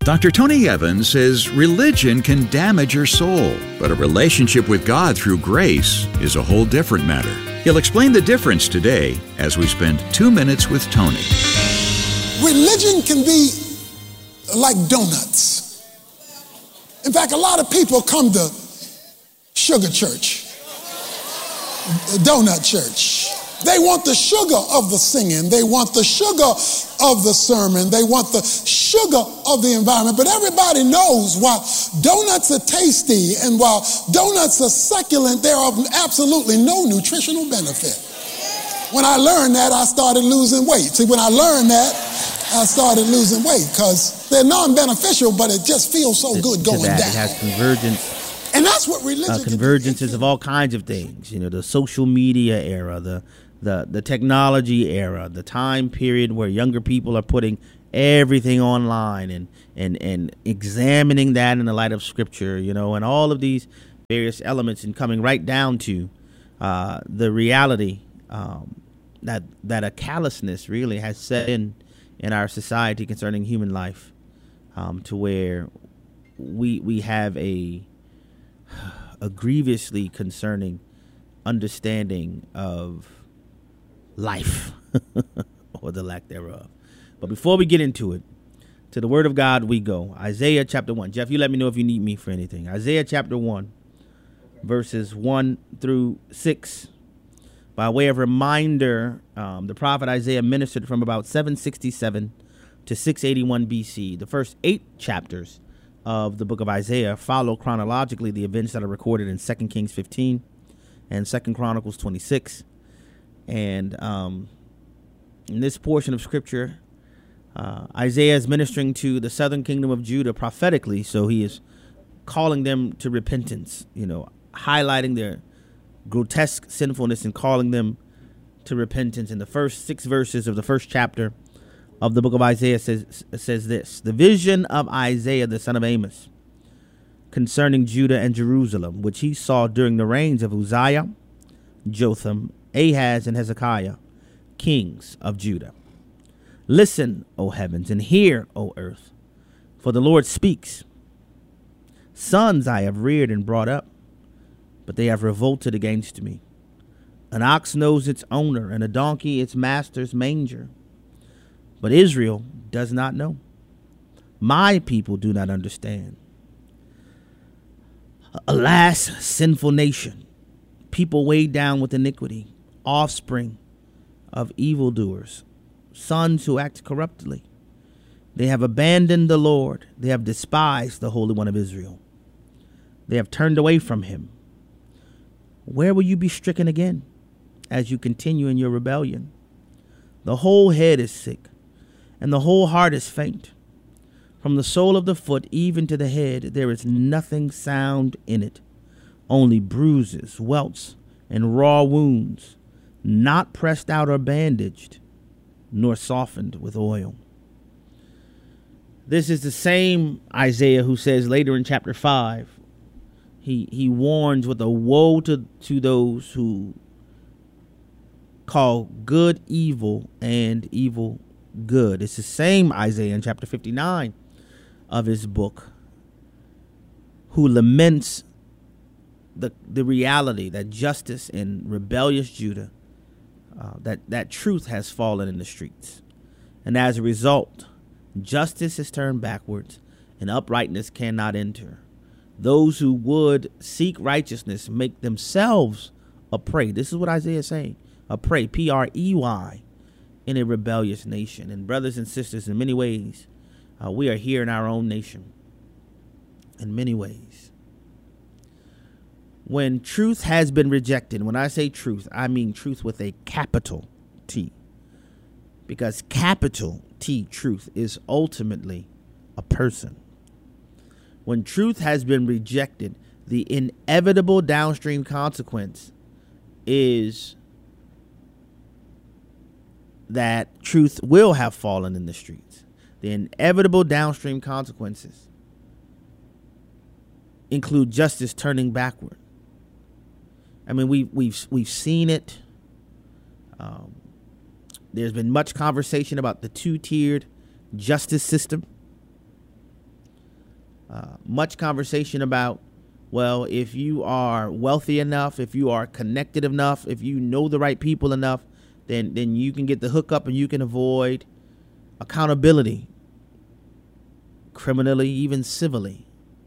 Dr. Tony Evans says religion can damage your soul, but a relationship with God through grace is a whole different matter. He'll explain the difference today as we spend 2 minutes with Tony. Religion can be like donuts. In fact, a lot of people come to sugar church, donut church. They want the sugar of the singing. They want the sugar of the sermon. They want the sugar of the environment. But everybody knows while donuts are tasty and while donuts are succulent, they're of absolutely no nutritional benefit. When I learned that, I started losing weight. See, when I learned that, I started losing weight because they're non-beneficial, but it just feels so good going down. It has convergence. And that's what religion convergences of all kinds of things. You know, the social media era, the technology era, the time period where younger people are putting everything online and examining that in the light of Scripture, you know, and all of these various elements, and coming right down to the reality that a callousness really has set in our society concerning human life, to where we have a grievously concerning understanding of life or the lack thereof. But before we get into it, to the Word of God we go. Isaiah chapter 1. Jeff, you let me know if you need me for anything. Isaiah chapter 1, verses 1 through 6. By way of reminder, the prophet Isaiah ministered from about 767 to 681 BC. The first 8 chapters of the book of Isaiah follow chronologically the events that are recorded in 2 Kings 15 and 2 Chronicles 26. And in this portion of Scripture, Isaiah is ministering to the southern kingdom of Judah prophetically, so he is calling them to repentance, you know, highlighting their grotesque sinfulness and calling them to repentance. In the first 6 verses of the first chapter of the book of Isaiah says this: the vision of Isaiah the son of Amos concerning Judah and Jerusalem, which he saw during the reigns of Uzziah, Jotham, Ahaz, and Hezekiah, kings of Judah. Listen, O heavens, and hear, O earth, for the Lord speaks. Sons I have reared and brought up, but they have revolted against me. An ox knows its owner, and a donkey its master's manger. But Israel does not know. My people do not understand. Alas, sinful nation, people weighed down with iniquity, offspring of evildoers, sons who act corruptly. They have abandoned the Lord. They have despised the Holy One of Israel. They have turned away from him. Where will you be stricken again as you continue in your rebellion? The whole head is sick, and the whole heart is faint. From the sole of the foot even to the head, there is nothing sound in it, only bruises, welts, and raw wounds, not pressed out or bandaged, nor softened with oil. This is the same Isaiah who says later in chapter 5, he warns with a woe to those who call good evil and evil good. It's the same Isaiah in chapter 59 of his book who laments the reality that justice in rebellious Judah, that truth has fallen in the streets. And as a result, justice is turned backwards and uprightness cannot enter. Those who would seek righteousness make themselves a prey. This is what Isaiah is saying. A prey, P-R-E-Y, in a rebellious nation. And brothers and sisters, in many ways, we are here in our own nation. In many ways. When truth has been rejected, when I say truth, I mean truth with a capital T. Because capital T, truth, is ultimately a person. When truth has been rejected, the inevitable downstream consequence is that truth will have fallen in the streets. The inevitable downstream consequences include justice turning backward. I mean, we've seen it. There's been much conversation about the two-tiered justice system. much conversation about, well, if you are wealthy enough, if you are connected enough, if you know the right people enough, then you can get the hookup and you can avoid accountability, criminally, even civilly.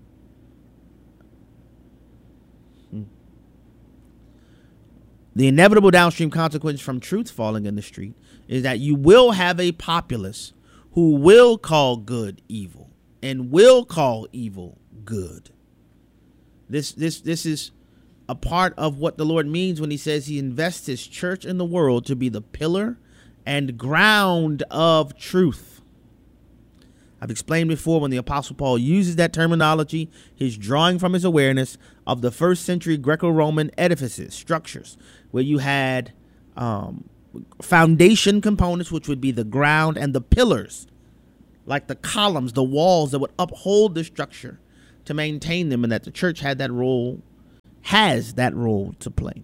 The inevitable downstream consequence from truth falling in the street is that you will have a populace who will call good evil and will call evil good. This is a part of what the Lord means when he says he invests his church in the world to be the pillar and ground of truth. I've explained before, when the Apostle Paul uses that terminology, he's drawing from his awareness of the first century Greco-Roman edifices, structures, where you had foundation components, which would be the ground, and the pillars, like the columns, the walls that would uphold the structure to maintain them, and that the church has that role to play.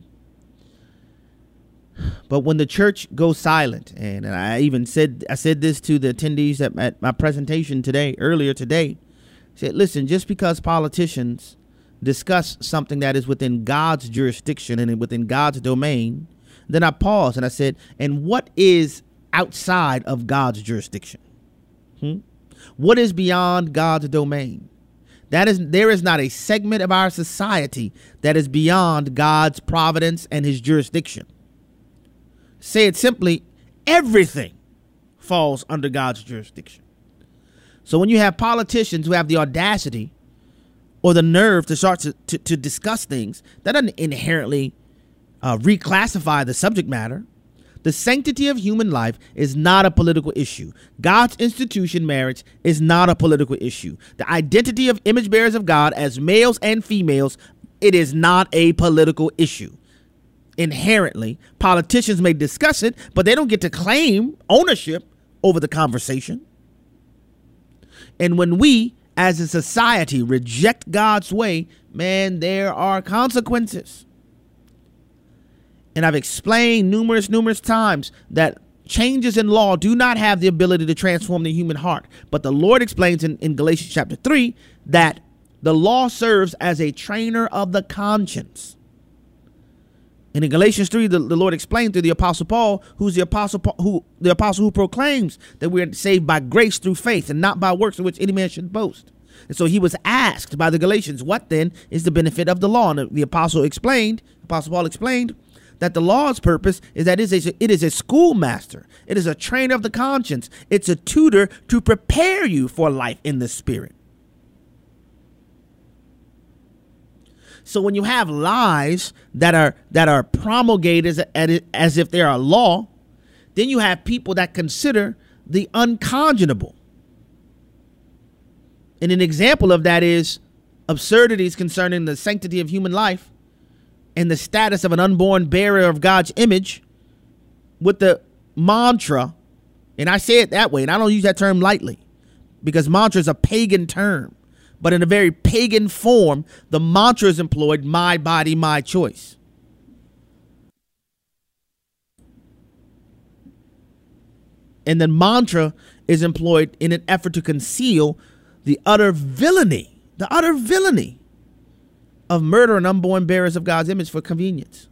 But when the church goes silent, and I said this to the attendees at my presentation earlier today, I said, listen, just because politicians discuss something that is within God's jurisdiction and within God's domain, then I paused and I said, and what is outside of God's jurisdiction? What is beyond God's domain? There is not a segment of our society that is beyond God's providence and his jurisdiction. Say it simply, everything falls under God's jurisdiction. So when you have politicians who have the audacity or the nerve to start to discuss things, that doesn't inherently reclassify the subject matter. The sanctity of human life is not a political issue. God's institution, marriage, is not a political issue. The identity of image bearers of God as males and females, it is not a political issue. Inherently, politicians may discuss it, but they don't get to claim ownership over the conversation. And when we, as a society, reject God's way, man, there are consequences. And I've explained numerous times that changes in law do not have the ability to transform the human heart. But the Lord explains in Galatians chapter 3 that the law serves as a trainer of the conscience. And in Galatians 3, the Lord explained through the Apostle Paul, the apostle who proclaims that we are saved by grace through faith and not by works in which any man should boast. And so he was asked by the Galatians, what then is the benefit of the law? And the Apostle Paul explained that the law's purpose is that it is a schoolmaster. It is a trainer of the conscience. It's a tutor to prepare you for life in the Spirit. So when you have lies that are promulgated as if they are a law, then you have people that consider the unconscionable. And an example of that is absurdities concerning the sanctity of human life and the status of an unborn bearer of God's image with the mantra. And I say it that way, and I don't use that term lightly, because mantra is a pagan term. But in a very pagan form, the mantra is employed, my body, my choice. And the mantra is employed in an effort to conceal the utter villainy of murder and unborn bearers of God's image for convenience.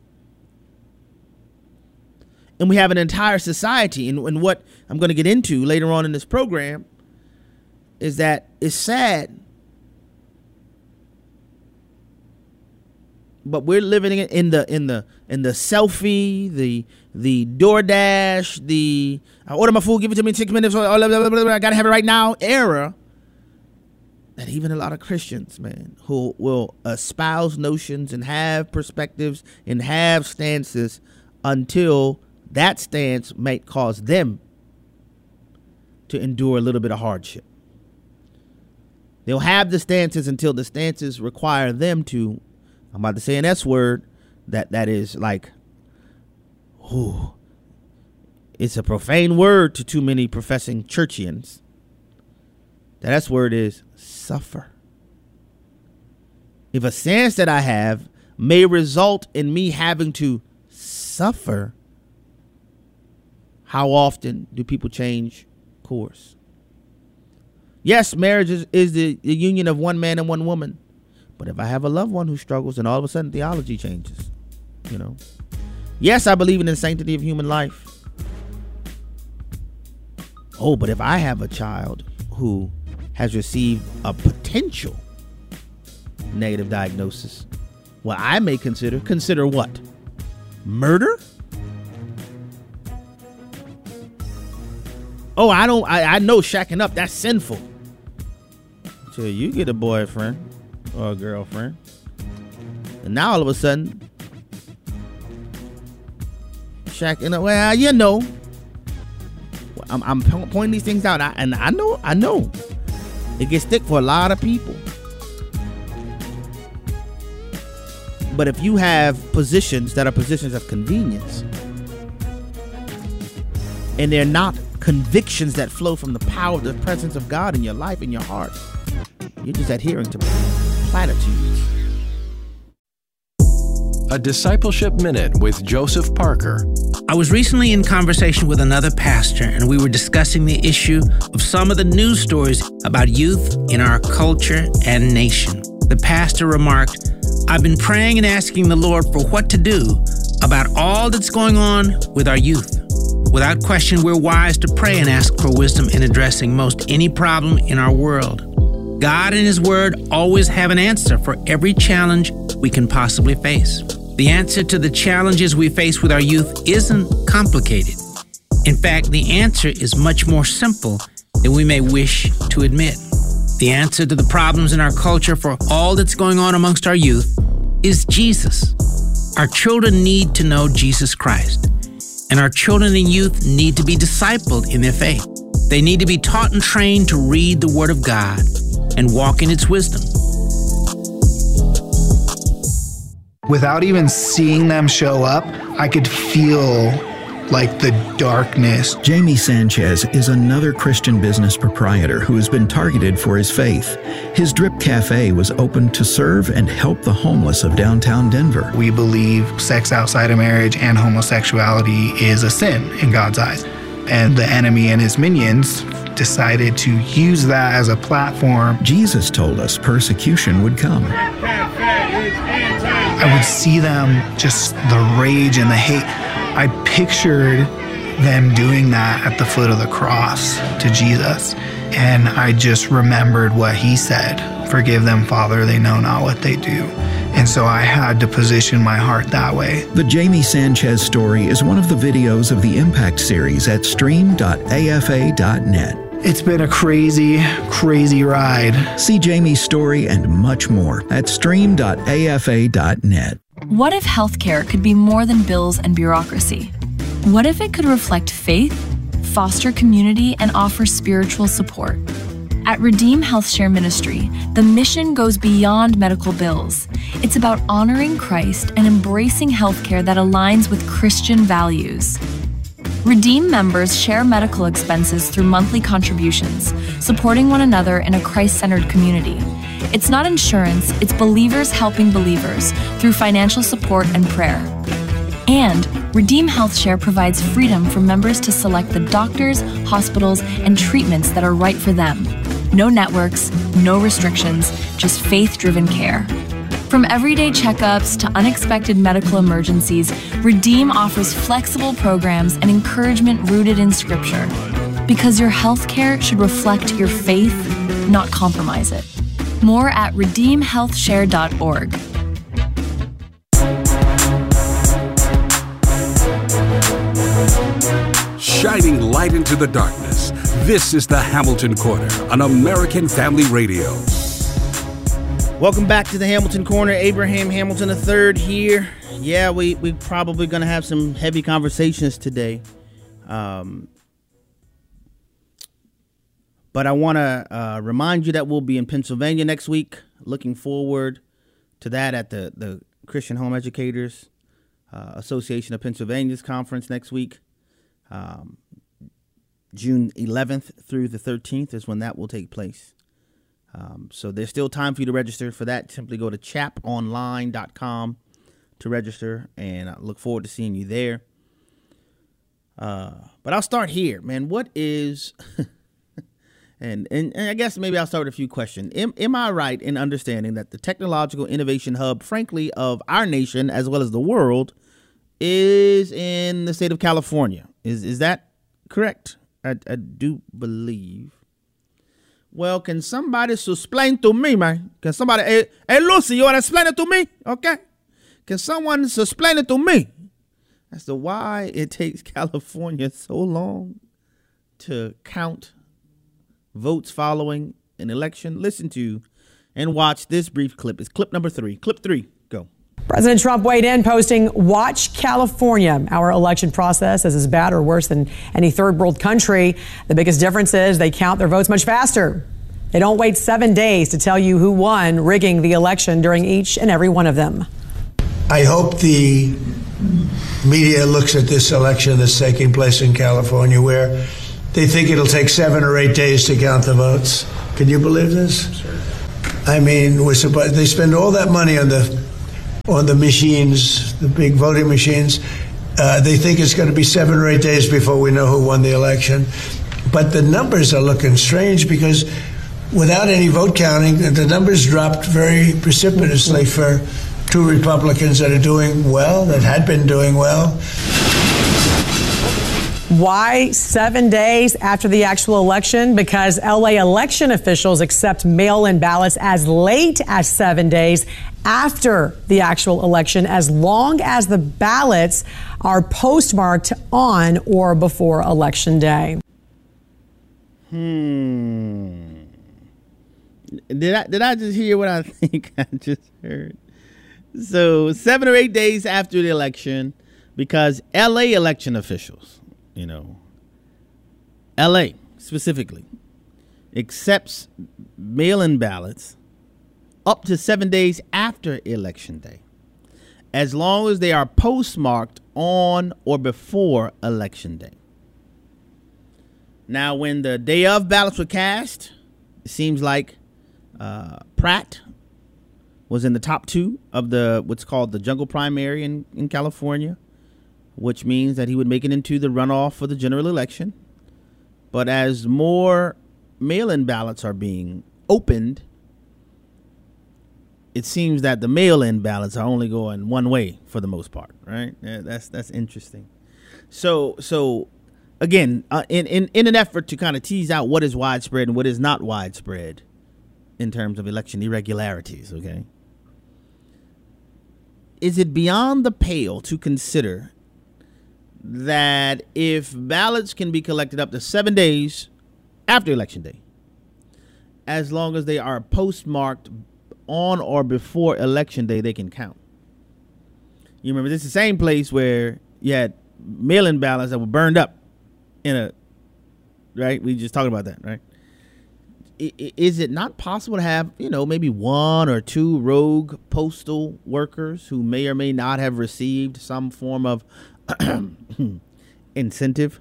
And we have an entire society, and what I'm going to get into later on in this program is that it's sad, but we're living in the selfie, the DoorDash, the I order my food, give it to me in 6 minutes, I gotta have it right now era. And even a lot of Christians, man, who will espouse notions and have perspectives and have stances until that stance might cause them to endure a little bit of hardship. They'll have the stances until the stances require them to, I'm about to say an S word, that is like, ooh, it's a profane word to too many professing churchians. That S word is suffer. If a stance that I have may result in me having to suffer, how often do people change course? Yes, marriage is the union of one man and one woman. But if I have a loved one who struggles, then all of a sudden theology changes. You know. Yes, I believe in the sanctity of human life. Oh, but if I have a child who has received a potential negative diagnosis, well, I may consider what? Murder? Oh, I know shacking up, that's sinful. So you get a boyfriend or a girlfriend, and now all of a sudden, shacking up, well, you know, I'm pointing these things out, and I know it gets thick for a lot of people. But if you have positions that are positions of convenience, and they're not convictions that flow from the power of the presence of God in your life, in your heart, you're just adhering to platitudes. A Discipleship Minute with Joseph Parker. I was recently in conversation with another pastor, and we were discussing the issue of some of the news stories about youth in our culture and nation. The pastor remarked, "I've been praying and asking the Lord for what to do about all that's going on with our youth. Without question, we're wise to pray and ask for wisdom in addressing most any problem in our world. God and His Word always have an answer for every challenge we can possibly face. The answer to the challenges we face with our youth isn't complicated. In fact, the answer is much more simple than we may wish to admit. The answer to the problems in our culture for all that's going on amongst our youth is Jesus. Our children need to know Jesus Christ, and our children and youth need to be discipled in their faith. They need to be taught and trained to read the Word of God and walk in its wisdom." Without even seeing them show up, I could feel like the darkness. Jamie Sanchez is another Christian business proprietor who has been targeted for his faith. His Drip Cafe was opened to serve and help the homeless of downtown Denver. We believe sex outside of marriage and homosexuality is a sin in God's eyes. And the enemy and his minions decided to use that as a platform. Jesus told us persecution would come. I would see them, just the rage and the hate. I pictured them doing that at the foot of the cross to Jesus. And I just remembered what He said, "Forgive them, Father, they know not what they do." And so I had to position my heart that way. The Jamie Sanchez story is one of the videos of the Impact series at stream.afa.net. It's been a crazy, crazy ride. See Jamie's story and much more at stream.afa.net. What if healthcare could be more than bills and bureaucracy? What if it could reflect faith, foster community, and offer spiritual support? At Redeem HealthShare Ministry, the mission goes beyond medical bills. It's about honoring Christ and embracing healthcare that aligns with Christian values. Redeem members share medical expenses through monthly contributions, supporting one another in a Christ-centered community. It's not insurance, it's believers helping believers through financial support and prayer. And Redeem HealthShare provides freedom for members to select the doctors, hospitals, and treatments that are right for them. No networks, no restrictions, just faith-driven care. From everyday checkups to unexpected medical emergencies, Redeem offers flexible programs and encouragement rooted in Scripture. Because your healthcare should reflect your faith, not compromise it. More at redeemhealthshare.org. Shining light into the darkness. This is the Hamilton Corner on American Family Radio. Welcome back to the Hamilton Corner. Abraham Hamilton III here. Yeah, we probably going to have some heavy conversations today. But I want to remind you that we'll be in Pennsylvania next week. Looking forward to that at the Christian Home Educators Association of Pennsylvania's conference next week. June 11th through the 13th is when that will take place. So there's still time for you to register for that. Simply go to chaponline.com to register, and I look forward to seeing you there. But I'll start here, man. What is, And I guess maybe I'll start with a few questions. Am I right in understanding that the technological innovation hub, frankly, of our nation as well as the world is in the state of California? Is that correct? I do believe. Well, can somebody explain to me, man? Can somebody, hey Lucy, you want to explain it to me? Okay. Can someone explain it to me as to why it takes California so long to count votes following an election? Listen to and watch this brief clip. It's clip number 3. Clip 3, go. President Trump weighed in, posting, "Watch California. Our election process is as bad or worse than any third world country. The biggest difference is they count their votes much faster. They don't wait 7 days to tell you who won, rigging the election during each and every one of them." I hope the media looks at this election that's taking place in California, where they think it'll take 7 or 8 days to count the votes. Can you believe this? I mean, they spend all that money on the machines, the big voting machines. They think it's going to be 7 or 8 days before we know who won the election. But the numbers are looking strange because without any vote counting, the numbers dropped very precipitously for 2 Republicans that are doing well, that had been doing well. Why 7 days after the actual election? Because LA election officials accept mail-in ballots as late as 7 days after the actual election, as long as the ballots are postmarked on or before Election Day. Did I just hear what I think I just heard? So 7 or 8 days after the election, because LA election officials, LA specifically, accepts mail-in ballots up to 7 days after Election Day, as long as they are postmarked on or before Election Day. Now, when the day of ballots were cast, it seems like Pratt was in the top 2 of what's called the jungle primary in California, which means that he would make it into the runoff for the general election. But as more mail-in ballots are being opened, it seems that the mail-in ballots are only going one way for the most part, right? Yeah, that's interesting. So again, in an effort to kind of tease out what is widespread and what is not widespread in terms of election irregularities, okay? Is it beyond the pale to consider that if ballots can be collected up to 7 days after Election Day, as long as they are postmarked on or before Election Day, they can count? You remember, this is the same place where you had mail-in ballots that were burned up right? We just talked about that, right? Is it not possible to have, maybe 1 or 2 rogue postal workers who may or may not have received some form of incentive?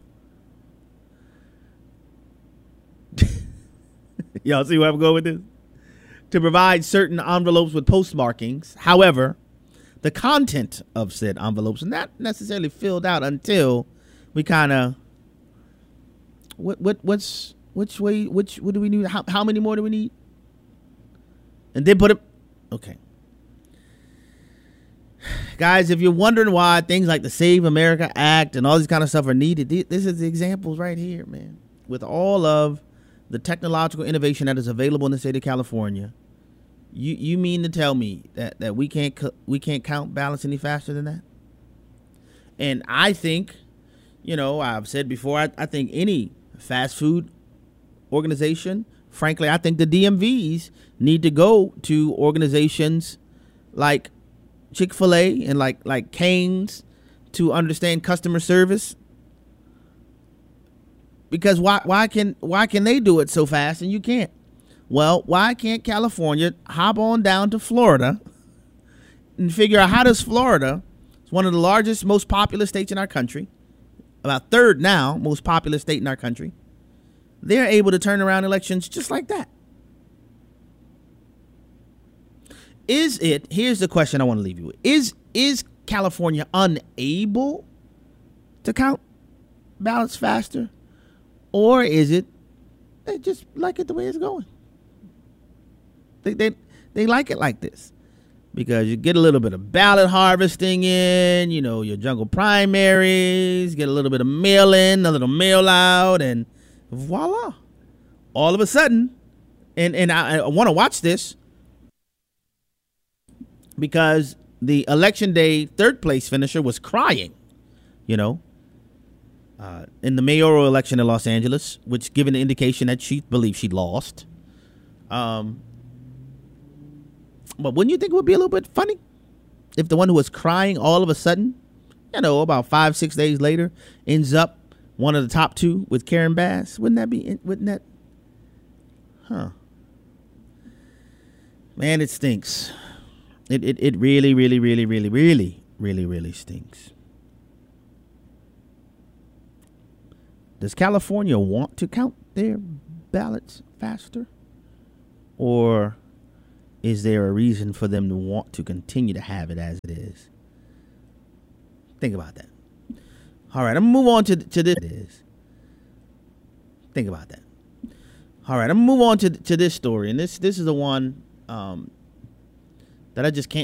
Y'all see where I'm going with this? To provide certain envelopes with postmarkings. However, the content of said envelopes are not necessarily filled out until we kind of what do we need? How many more do we need? And then put it. Okay. Guys, if you're wondering why things like the Save America Act and all these kind of stuff are needed, this is the examples right here, man. With all of the technological innovation that is available in the state of California, you mean to tell me that we can't count ballots any faster than that? And I think, I've said before, I think any fast food organization, frankly, I think the DMVs need to go to organizations like Chick-fil-A and like Cane's to understand customer service. Because why can they do it so fast and you can't? Well, why can't California hop on down to Florida and figure out how does Florida, it's one of the largest, most populous states in our country, about 3rd now most populous state in our country, they're able to turn around elections just like that. Here's the question I want to leave you with. Is California unable to count ballots faster? Or is it They just like it the way it's going. They like it like this because you get a little bit of ballot harvesting in, your jungle primaries, get a little bit of mail in, a little mail out, and voila. All of a sudden, and I want to watch this because the election day third place finisher was crying, in the mayoral election in Los Angeles, which given the indication that she believed she lost. But wouldn't you think it would be a little bit funny if the one who was crying all of a sudden, about 5-6 days later, ends up one of the top two with Karen Bass? Wouldn't that? Huh. Man, it stinks. It really, really, really, really, really, really, really stinks. Does California want to count their ballots faster? Or is there a reason for them to want to continue to have it as it is? Think about that. All right, I'm going to move on to this. Think about that. All right, I'm going to move on to this story. And this is the one that I just can't